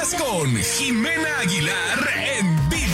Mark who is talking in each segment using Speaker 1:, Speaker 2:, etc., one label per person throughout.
Speaker 1: Buenas con Jimena Aguilar en vivo.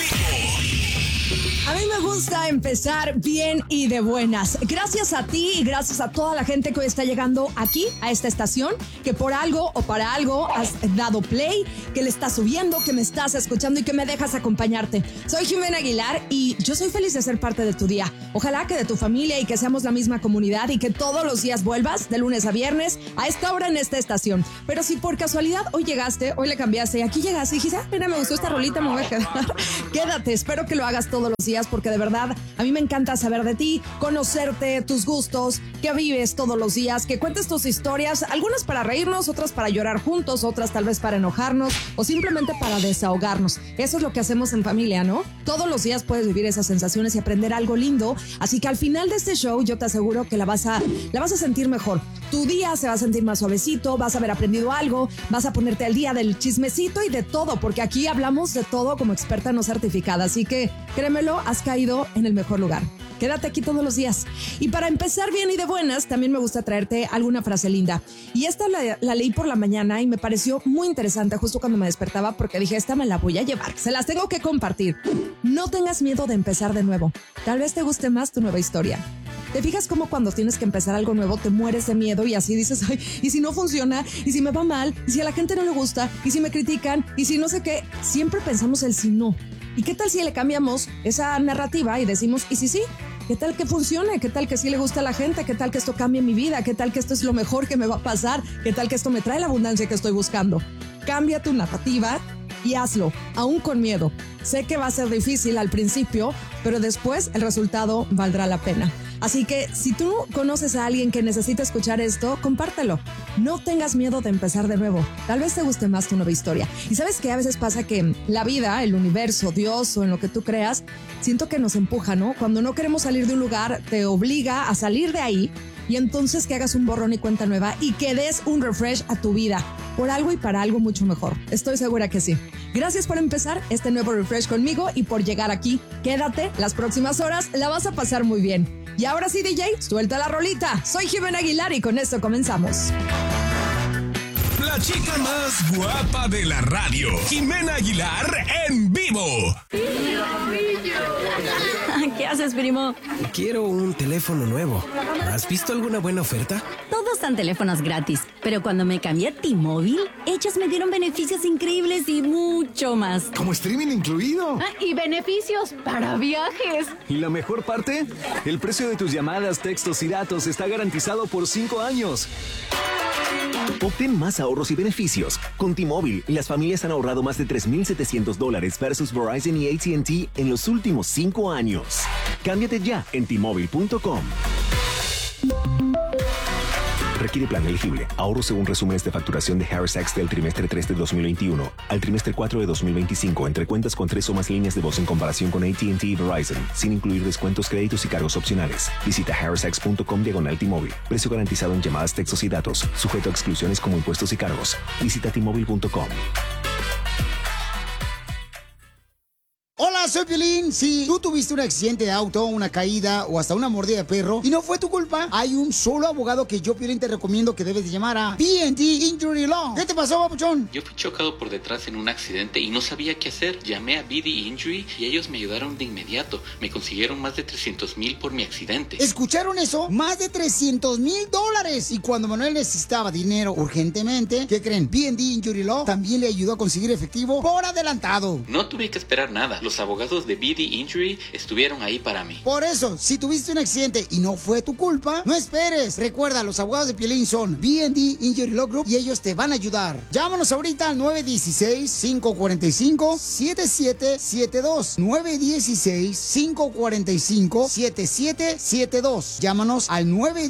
Speaker 2: A mí me gusta empezar bien y de buenas. Gracias a ti y gracias a toda la gente que hoy está llegando aquí, a esta estación, que por algo o para algo has dado play, que le estás subiendo, que me estás escuchando y que me dejas acompañarte. Soy Jimena Aguilar y yo soy feliz de ser parte de tu día. Ojalá que de tu familia y que seamos la misma comunidad y que todos los días vuelvas, de lunes a viernes, a esta hora en esta estación. Pero si por casualidad hoy llegaste, hoy le cambiaste y aquí llegaste y dijiste, mira, me gustó esta rolita, me voy a quedar. Quédate, espero que lo hagas todos los días porque de verdad a mí me encanta saber de ti, conocerte, tus gustos, qué vives todos los días, que cuentes tus historias, algunas para reírnos, otras para llorar juntos, otras tal vez para enojarnos o simplemente para desahogarnos. Eso es lo que hacemos en familia, ¿no? Todos los días puedes vivir esas sensaciones y aprender algo lindo, así que al final de este show yo te aseguro que la vas a sentir mejor. Tu día se va a sentir más suavecito, vas a haber aprendido algo, vas a ponerte al día del chismecito y de todo, porque aquí hablamos de todo como experta no certificada, así que créemelo, has caído en el mejor lugar. Quédate aquí todos los días. Y para empezar bien y de buenas, también me gusta traerte alguna frase linda. Y esta la leí por la mañana y me pareció muy interesante justo cuando me despertaba porque dije, esta me la voy a llevar, se las tengo que compartir. No tengas miedo de empezar de nuevo. Tal vez te guste más tu nueva historia. ¿Te fijas cómo cuando tienes que empezar algo nuevo te mueres de miedo y así dices, ay, ¿y si no funciona? ¿Y si me va mal? ¿Y si a la gente no le gusta? ¿Y si me critican? ¿Y si no sé qué? Siempre pensamos el si no. ¿Y qué tal si le cambiamos esa narrativa y decimos, ¿y si sí? ¿Qué tal que funcione? ¿Qué tal que sí le gusta a la gente? ¿Qué tal que esto cambie mi vida? ¿Qué tal que esto es lo mejor que me va a pasar? ¿Qué tal que esto me trae la abundancia que estoy buscando? Cambia tu narrativa y hazlo, aún con miedo. Sé que va a ser difícil al principio, pero después el resultado valdrá la pena. Así que si tú conoces a alguien que necesita escuchar esto, compártelo. No tengas miedo de empezar de nuevo. Tal vez te guste más tu nueva historia. Y sabes que a veces pasa que la vida, el universo, Dios o en lo que tú creas, siento que nos empuja, ¿no? Cuando no queremos salir de un lugar, te obliga a salir de ahí y entonces que hagas un borrón y cuenta nueva y que des un refresh a tu vida. Por algo y para algo mucho mejor. Estoy segura que sí. Gracias por empezar este nuevo refresh conmigo y por llegar aquí. Quédate, las próximas horas la vas a pasar muy bien. Y ahora sí, DJ, suelta la rolita. Soy Jimena Aguilar y con esto comenzamos.
Speaker 1: La chica más guapa de la radio, Jimena Aguilar en vivo.
Speaker 3: ¿Qué haces, primo?
Speaker 4: Quiero un teléfono nuevo. ¿Has visto alguna buena oferta?
Speaker 3: Todos dan teléfonos gratis, pero cuando me cambié a T-Mobile, ellos me dieron beneficios increíbles y mucho más.
Speaker 5: ¿Como streaming incluido?
Speaker 6: Y beneficios para viajes.
Speaker 7: ¿Y la mejor parte? El precio de tus llamadas, textos y datos está garantizado por 5 años.
Speaker 8: Obtén más ahorros y beneficios. Con T-Mobile, las familias han ahorrado más de $3,700 versus Verizon y AT&T en los últimos 5 años. Cámbiate ya en T-Mobile.com. Requiere plan elegible. Ahorro según resúmenes de facturación de Harris X del trimestre 3 de 2021 al trimestre 4 de 2025 entre cuentas con 3 o más líneas de voz en comparación con AT&T y Verizon, sin incluir descuentos, créditos y cargos opcionales. Visita harrisx.com/T-Mobile. Precio garantizado en llamadas, textos y datos. Sujeto a exclusiones como impuestos y cargos. Visita T-Mobile.com.
Speaker 9: Hola, soy Piolín. Si tú tuviste un accidente de auto, una caída o hasta una mordida de perro y no fue tu culpa, hay un solo abogado que yo, Piolín, te recomiendo que debes de llamar a B&D Injury Law. ¿Qué te pasó, papuchón?
Speaker 10: Yo fui chocado por detrás en un accidente y no sabía qué hacer. Llamé a B&D Injury y ellos me ayudaron de inmediato. Me consiguieron más de $300,000 por mi accidente.
Speaker 9: ¿Escucharon eso? Más de $300,000. Y cuando Manuel necesitaba dinero urgentemente, ¿qué creen? B&D Injury Law también le ayudó a conseguir efectivo por adelantado.
Speaker 10: No tuve que esperar nada. Los abogados de B&D Injury estuvieron ahí para mí.
Speaker 9: Por eso, si tuviste un accidente y no fue tu culpa, no esperes. Recuerda, los abogados de Piolín son B&D Injury Law Group y ellos te van a ayudar. Llámanos ahorita al 916-545-7772. 916-545-7772. Llámanos al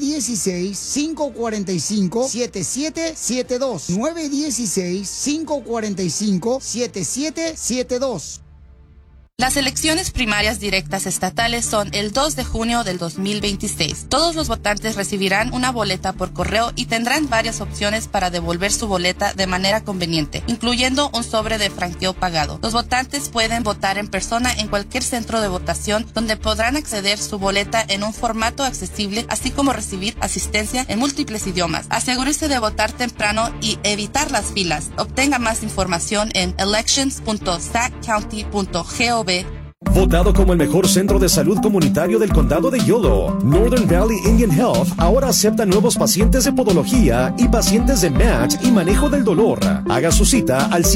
Speaker 9: 916-545-7772. 916-545-7772.
Speaker 5: Las elecciones primarias directas estatales son el 2 de junio del 2026. Todos los votantes recibirán una boleta por correo y tendrán varias opciones para devolver su boleta de manera conveniente, incluyendo un sobre de franqueo pagado. Los votantes pueden votar en persona en cualquier centro de votación, donde podrán acceder su boleta en un formato accesible, así como recibir asistencia en múltiples idiomas. Asegúrese de votar temprano y evitar las filas. Obtenga más información en elections.sackcounty.gov.
Speaker 11: Votado como el mejor centro de salud comunitario del condado de Yolo, Northern Valley Indian Health ahora acepta nuevos pacientes de podología y pacientes de MAT y manejo del dolor. Haga su cita al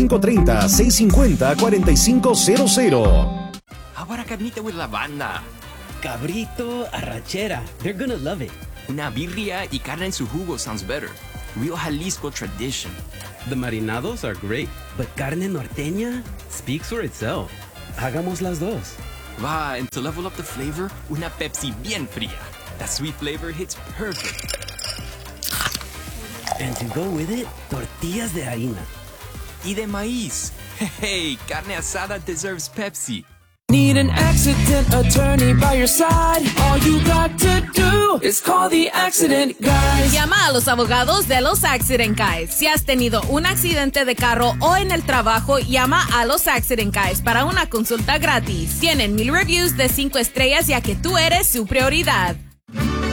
Speaker 11: 530-650-4500.
Speaker 12: How about a carnita with lavanda?
Speaker 4: Cabrito, arrachera. They're gonna love it.
Speaker 12: Una birria y carne en su jugo sounds better. Real Jalisco tradition.
Speaker 4: The marinados are great, but carne norteña speaks for itself. Hagamos las dos.
Speaker 12: Va, and to level up the flavor, una Pepsi bien fría. That sweet flavor hits perfect.
Speaker 4: And to go with it, tortillas de harina.
Speaker 12: Y de maíz. Hey, carne asada deserves Pepsi.
Speaker 13: Need an accident attorney by your side. All you got to do is call the Accident Guys.
Speaker 14: Llama a los abogados de los Accident Guys. Si has tenido un accidente de carro o en el trabajo, llama a los Accident Guys para una consulta gratis. Tienen 1000 reviews de 5 estrellas, ya que tú eres su prioridad.